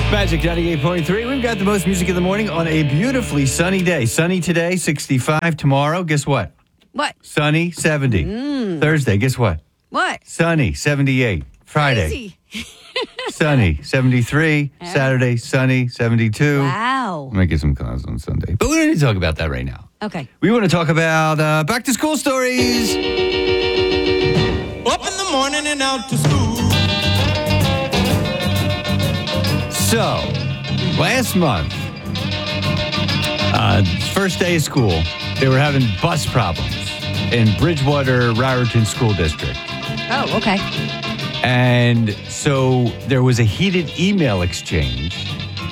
Magic 98.3. We've got the most music in the morning on a beautifully sunny day. Sunny today, 65. Tomorrow, guess what? What? Sunny, 70. Thursday, guess what? What? Sunny, 78. Friday, Crazy. sunny, 73. Saturday, sunny, 72. Wow. Might get some clouds on Sunday. But we don't need to talk about that right now. Okay. We want to talk about back to school stories. Up in the morning and out to school. So, last month, first day of school, they were having bus problems in Bridgewater, Raritan School District. Oh, okay. And so there was a heated email exchange.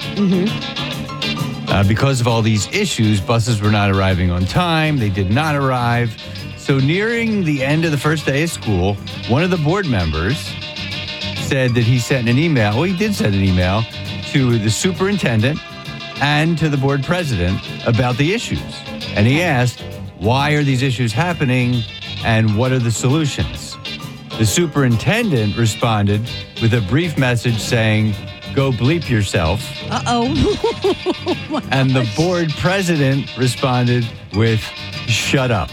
Because of all these issues, buses were not arriving on time. They did not arrive. So nearing the end of the first day of school, one of the board members said that he sent an email. Well, he did send an email to the superintendent and to the board president about the issues. And he asked, why are these issues happening and what are the solutions? The superintendent responded with a brief message saying, go bleep yourself. Uh-oh. And the board president responded with, shut up.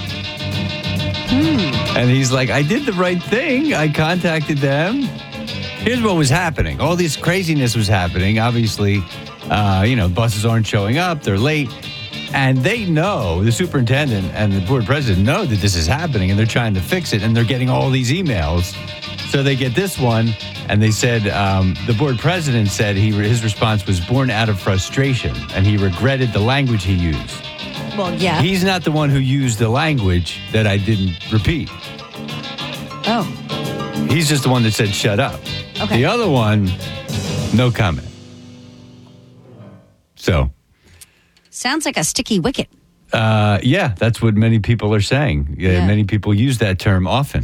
And he's like, I did the right thing. I contacted them. Here's what was happening. All this craziness was happening. Obviously, buses aren't showing up. They're late. And they know, the superintendent and the board president know that this is happening, and they're trying to fix it, and they're getting all these emails. So they get this one, and they said, the board president said his response was born out of frustration, and he regretted the language he used. Well, yeah. He's not the one who used the language that I didn't repeat. Oh. He's just the one that said, shut up. Okay. The other one, no comment. So. Sounds like a sticky wicket. Yeah, that's what many people are saying. Yeah. Many people use that term often.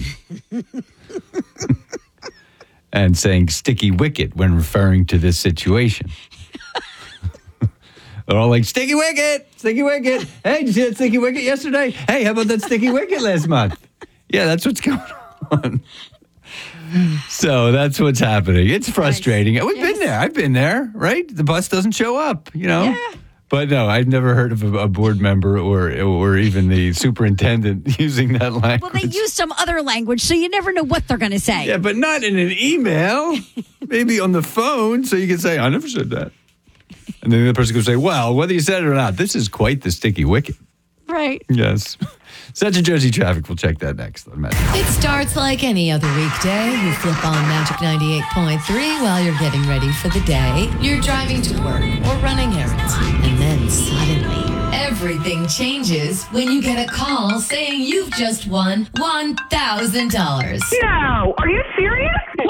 And saying sticky wicket when referring to this situation. They're all like, sticky wicket, sticky wicket. Hey, did you see that sticky wicket yesterday? Hey, how about that sticky wicket last month? Yeah, that's what's going on. So that's what's happening. It's frustrating. We've been there. I've been there, right? The bus doesn't show up, Yeah. But no, I've never heard of a board member or even the superintendent using that language. Well, they use some other language, so you never know what they're going to say. Yeah, but not in an email. Maybe on the phone, so you can say, I never said that. And then the other person can say, well, whether you said it or not, this is quite the sticky wicket. Right. Yes. Such a Jersey Traffic. We'll check that next on Magic. It starts like any other weekday. You flip on Magic 98.3 while you're getting ready for the day. You're driving to work or running errands. And then suddenly, everything changes when you get a call saying you've just won $1,000. No, are you serious?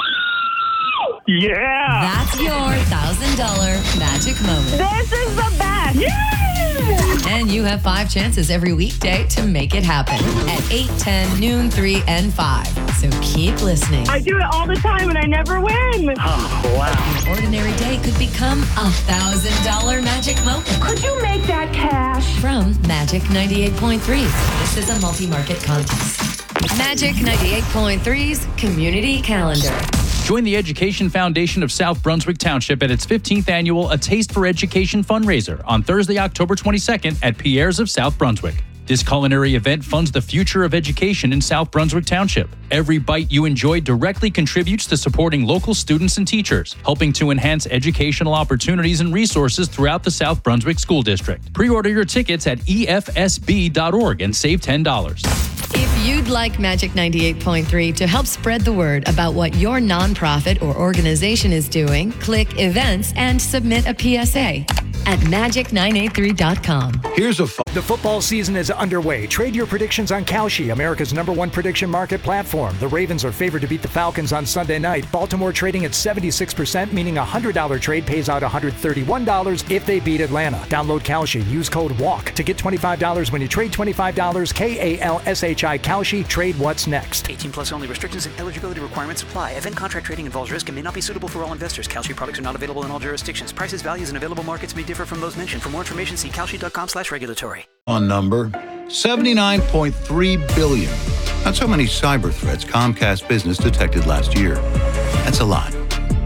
Yeah. That's your $1,000 magic moment. This is the best. Yay! And you have 5 chances every weekday to make it happen at 8, 10, noon, 3, and 5. So keep listening. I do it all the time and I never win. Oh, wow. Your ordinary day could become a $1,000 magic moment. Could you make that cash? From Magic 98.3. This is a multi-market contest. Magic 98.3's Community Calendar. Join the Education Foundation of South Brunswick Township at its 15th annual A Taste for Education fundraiser on Thursday, October 22nd at Pierre's of South Brunswick. This culinary event funds the future of education in South Brunswick Township. Every bite you enjoy directly contributes to supporting local students and teachers, helping to enhance educational opportunities and resources throughout the South Brunswick School District. Pre-order your tickets at efsb.org and save $10. If you'd like Magic 98.3 to help spread the word about what your nonprofit or organization is doing, click Events and submit a PSA at magic983.com. Here's the football season is underway. Trade your predictions on Kalshi, America's #1 prediction market platform. The Ravens are favored to beat the Falcons on Sunday night. Baltimore trading at 76%, meaning a $100 trade pays out $131 if they beat Atlanta. Download Kalshi. Use code WALK to get $25 when you trade $25. KALSHI Kalshi. Trade what's next. 18 plus only. Restrictions and eligibility requirements apply. Event contract trading involves risk and may not be suitable for all investors. Kalshi products are not available in all jurisdictions. Prices, values, and available markets may differ from those mentioned. For more information, see kalshi.com/regulatory. On number 79.3 billion. That's how many cyber threats Comcast Business detected last year. That's a lot.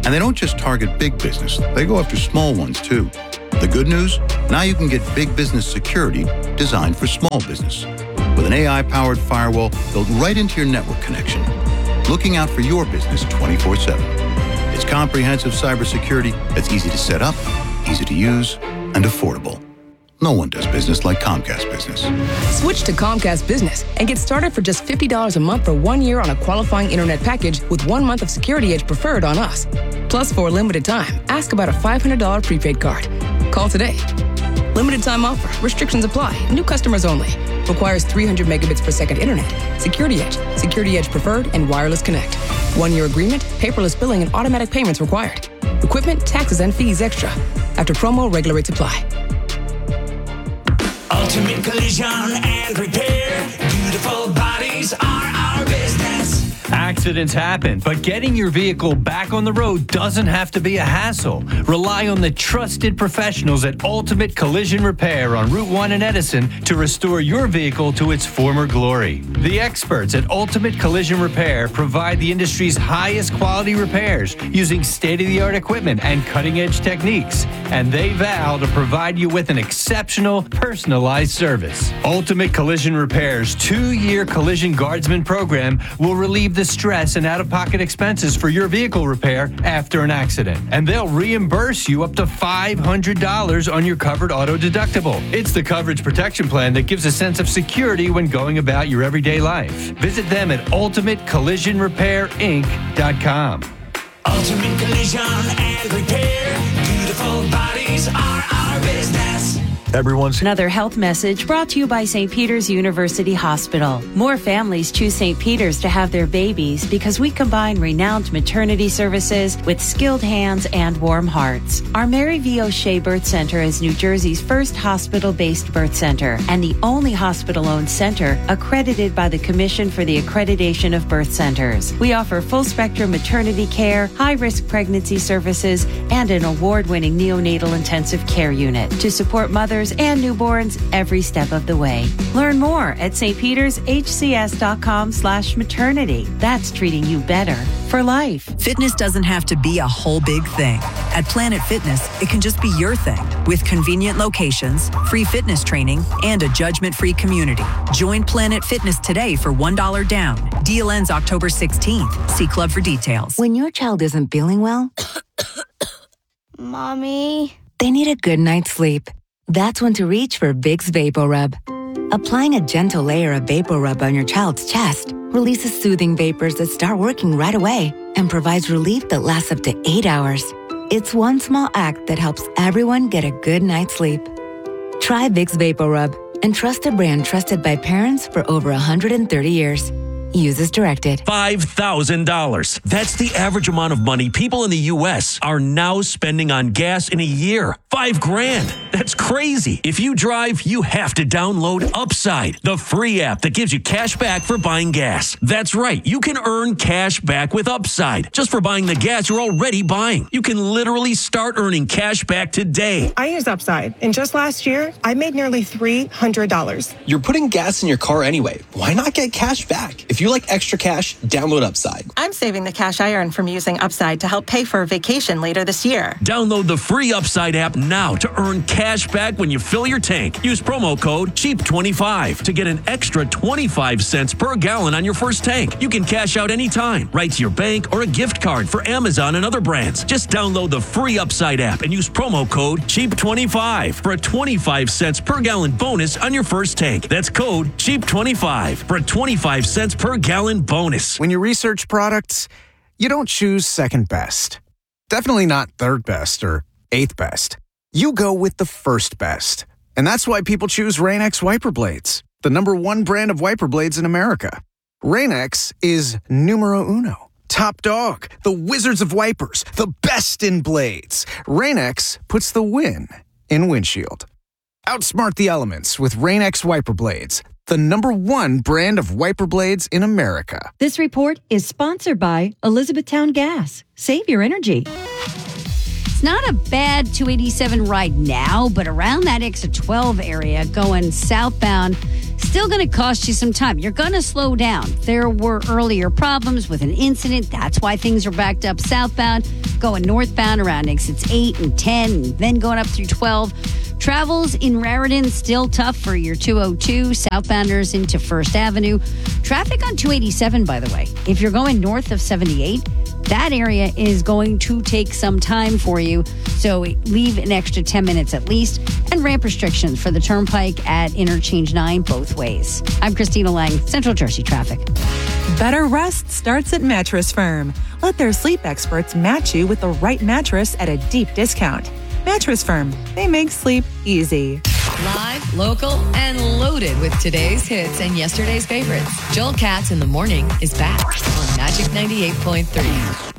And they don't just target big business, they go after small ones too. The good news? Now you can get big business security designed for small business. With an AI-powered firewall built right into your network connection, looking out for your business 24/7. It's comprehensive cybersecurity that's easy to set up, easy to use, and affordable. No one does business like Comcast Business. Switch to Comcast Business and get started for just $50 a month for 1 year on a qualifying internet package with 1 month of Security Edge preferred on us. Plus, for a limited time, ask about a $500 prepaid card. Call today. Limited time offer. Restrictions apply. New customers only. Requires 300 megabits per second internet. Security Edge. Security Edge preferred and wireless connect. 1 year agreement, paperless billing, and automatic payments required. Equipment, taxes, and fees extra. After promo, regular rates apply. Ultimate Collision and Repair. Beautiful bodies are our business. Accidents happen, but getting your vehicle back on the road doesn't have to be a hassle. Rely on the trusted professionals at Ultimate Collision Repair on Route 1 in Edison to restore your vehicle to its former glory. The experts at Ultimate Collision Repair provide the industry's highest quality repairs using state-of-the-art equipment and cutting-edge techniques, and they vow to provide you with an exceptional, personalized service. Ultimate Collision Repair's 2-year Collision Guardsman program will relieve the stress and out-of-pocket expenses for your vehicle repair after an accident. And they'll reimburse you up to $500 on your covered auto deductible. It's the coverage protection plan that gives a sense of security when going about your everyday life. Visit them at ultimatecollisionrepairinc.com. Ultimate Collision and Repair. Beautiful bodies are our business. Another health message brought to you by St. Peter's University Hospital. More families choose St. Peter's to have their babies because we combine renowned maternity services with skilled hands and warm hearts. Our Mary V. O'Shea Birth Center is New Jersey's first hospital-based birth center and the only hospital-owned center accredited by the Commission for the Accreditation of Birth Centers. We offer full-spectrum maternity care, high-risk pregnancy services, and an award-winning neonatal intensive care unit to support mothers and newborns every step of the way. Learn more at stpetershcs.com/maternity. That's treating you better for life. Fitness doesn't have to be a whole big thing. At Planet Fitness, it can just be your thing with convenient locations, free fitness training, and a judgment-free community. Join Planet Fitness today for $1 down. Deal ends October 16th. See club for details. When your child isn't feeling well, Mommy, they need a good night's sleep. That's when to reach for Vicks VapoRub. Applying a gentle layer of VapoRub on your child's chest releases soothing vapors that start working right away and provides relief that lasts up to 8 hours. It's one small act that helps everyone get a good night's sleep. Try Vicks VapoRub and trust a brand trusted by parents for over 130 years. Use as directed. $5,000. That's the average amount of money people in the U.S. are now spending on gas in a year. $5,000. That's crazy. If you drive, you have to download Upside, the free app that gives you cash back for buying gas. That's right. You can earn cash back with Upside just for buying the gas you're already buying. You can literally start earning cash back today. I use Upside, and just last year, I made nearly $300. You're putting gas in your car anyway. Why not get cash back? If you like extra cash, download Upside. I'm saving the cash I earn from using Upside to help pay for a vacation later this year. Download the free Upside app now to earn cash back when you fill your tank. Use promo code CHEAP25 to get an extra 25 cents per gallon on your first tank. You can cash out anytime, right to your bank or a gift card for Amazon and other brands. Just download the free Upside app and use promo code CHEAP25 for a 25 cents per gallon bonus on your first tank. That's code CHEAP25 for a 25 cents per gallon bonus. When you research products, you don't choose second best. Definitely not third best or eighth best. You go with the first best. And that's why people choose Rain-X wiper blades, the #1 brand of wiper blades in America. Rain-X is numero uno. Top dog, the wizards of wipers, the best in blades. Rain-X puts the win in windshield. Outsmart the elements with Rain-X wiper blades, the #1 brand of wiper blades in America. This report is sponsored by Elizabethtown Gas. Save your energy. It's not a bad 287 ride now, but around that exit 12 area going southbound still going to cost you some time. You're going to slow down. There were earlier problems with an incident. That's why things are backed up southbound. Going northbound around exits 8 and 10, and then going up through 12. Travels in Raritan still tough for your 202, southbounders into First Avenue. Traffic on 287, by the way. If you're going north of 78, that area is going to take some time for you. So leave an extra 10 minutes at least. And ramp restrictions for the Turnpike at Interchange 9 both ways. I'm Christina Lang, Central Jersey Traffic. Better rest starts at Mattress Firm. Let their sleep experts match you with the right mattress at a deep discount. Mattress Firm, they make sleep easy. Live, local, and loaded with today's hits and yesterday's favorites. Joel Katz in the Morning is back on Magic 98.3.